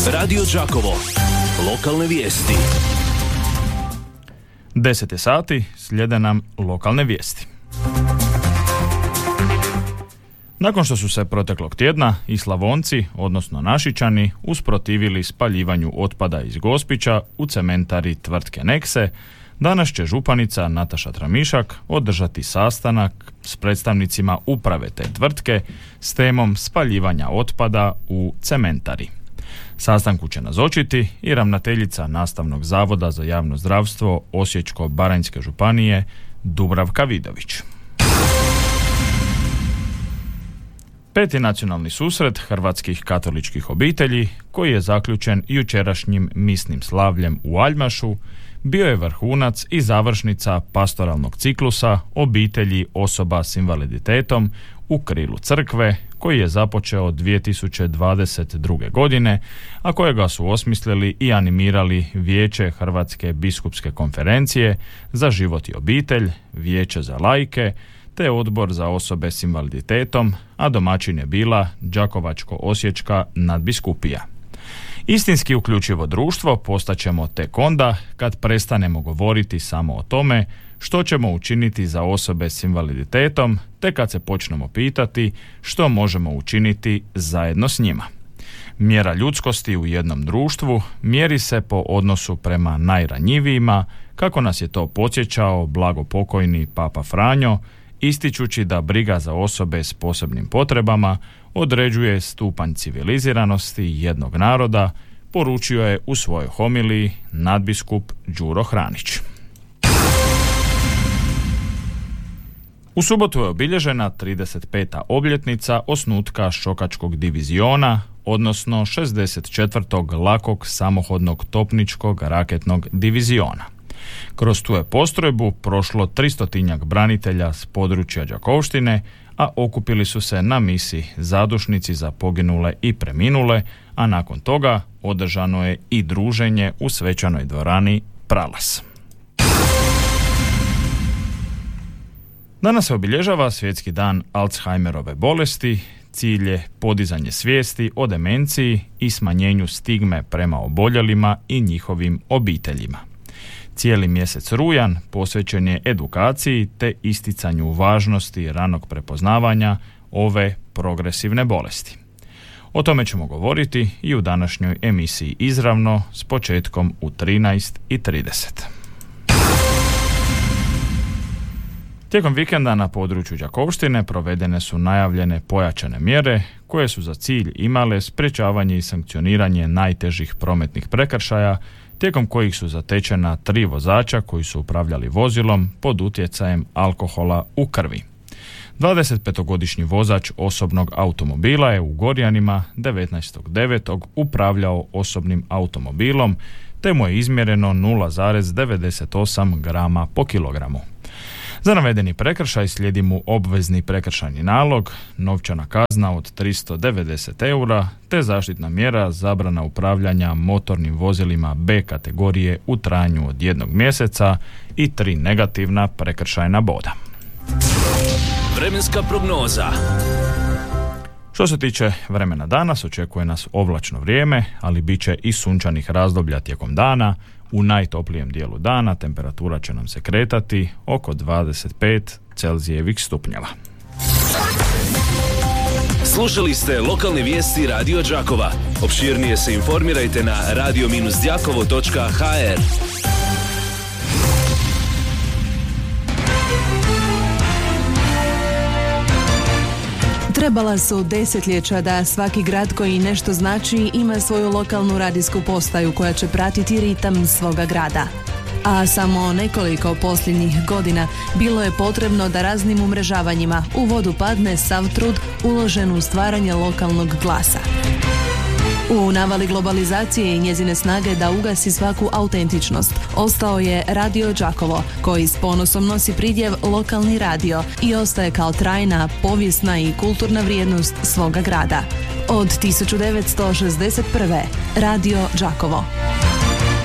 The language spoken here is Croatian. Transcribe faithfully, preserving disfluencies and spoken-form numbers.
Radio Đakovo. Lokalne vijesti. deset je sati, slijede nam lokalne vijesti. Nakon što su se proteklog tjedna i Slavonci, odnosno Našičani, usprotivili spaljivanju otpada iz Gospića u cementari tvrtke Nekse, danas će županica Nataša Tramišak održati sastanak s predstavnicima uprave te tvrtke s temom spaljivanja otpada u cementari. Sastanku će nazočiti i ravnateljica Nastavnog zavoda za javno zdravstvo Osječko-baranjske županije Dubravka Vidović. Peti nacionalni susret hrvatskih katoličkih obitelji, koji je zaključen jučerašnjim misnim slavljem u Aljmašu, bio je vrhunac i završnica pastoralnog ciklusa obitelji osoba s invaliditetom u krilu crkve, koji je započeo dvije tisuće dvadeset druge. godine, a kojega su osmislili i animirali Vijeće Hrvatske biskupske konferencije za život i obitelj, Vijeće za laike, te Odbor za osobe s invaliditetom, a domaćin je bila Đakovačko-osječka nadbiskupija. Istinski uključivo društvo postaćemo tek onda kad prestanemo govoriti samo o tome što ćemo učiniti za osobe s invaliditetom, te kad se počnemo pitati što možemo učiniti zajedno s njima. Mjera ljudskosti u jednom društvu mjeri se po odnosu prema najranjivijima, kako nas je to podsjećao blagopokojni Papa Franjo, ističući da briga za osobe s posebnim potrebama određuje stupanj civiliziranosti jednog naroda, poručio je u svojoj homiliji nadbiskup Đuro Hranić. U subotu je obilježena trideset peta obljetnica osnutka Šokačkog diviziona, odnosno šezdeset četvrtog lakog samohodnog topničkog raketnog diviziona. Kroz tu je postrojbu prošlo tristotinjak branitelja s područja Đakovštine, a okupili su se na misi zadušnici za poginule i preminule, a nakon toga održano je i druženje u svečanoj dvorani Pralas. Danas se obilježava Svjetski dan Alzheimerove bolesti. Cilj je podizanje svijesti o demenciji i smanjenju stigme prema oboljelima i njihovim obiteljima. Cijeli mjesec rujan posvećen je edukaciji te isticanju važnosti ranog prepoznavanja ove progresivne bolesti. O tome ćemo govoriti i u današnjoj emisiji izravno s početkom u trinaest i trideset. Tijekom vikenda na području Đakovštine provedene su najavljene pojačane mjere koje su za cilj imale sprječavanje i sankcioniranje najtežih prometnih prekršaja, tijekom kojih su zatečena tri vozača koji su upravljali vozilom pod utjecajem alkohola u krvi. dvadesetpetogodišnji vozač osobnog automobila je u Gorjanima devetnaestog devetog upravljao osobnim automobilom, te mu je izmjereno nula zarez devedeset osam grama po kilogramu. Za navedeni prekršaj slijedi mu obvezni prekršajni nalog, novčana kazna od tristo devedeset eura, te zaštitna mjera zabrana upravljanja motornim vozilima B kategorije u trajanju od jednog mjeseca i tri negativna prekršajna boda. Vremenska prognoza. Što se tiče vremena danas, očekuje nas oblačno vrijeme, ali bit će i sunčanih razdoblja tijekom dana. U najtoplijem dijelu dana temperatura će nam se kretati oko dvadeset pet Celzijevih stupnjeva. Slušali ste lokalne vijesti Radio Đakova. Opširnije se informirajte na radio dash đakovo točka ha er. Trebala su desetljeća da svaki grad koji nešto znači ima svoju lokalnu radijsku postaju koja će pratiti ritam svoga grada. A samo nekoliko posljednjih godina bilo je potrebno da raznim umrežavanjima u vodu padne sav trud uložen u stvaranje lokalnog glasa. U navali globalizacije i njezine snage da ugasi svaku autentičnost, ostao je Radio Đakovo, koji s ponosom nosi pridjev lokalni radio i ostaje kao trajna, povijesna i kulturna vrijednost svoga grada. Od tisuću devetsto šezdeset prve. Radio Đakovo.